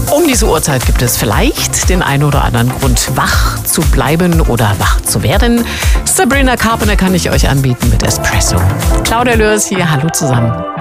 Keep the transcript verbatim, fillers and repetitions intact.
Um diese Uhrzeit gibt es vielleicht den einen oder anderen Grund, wach zu bleiben oder wach zu werden. Sabrina Carpenter kann ich euch anbieten mit Espresso. Claudia Lörs hier, hallo zusammen.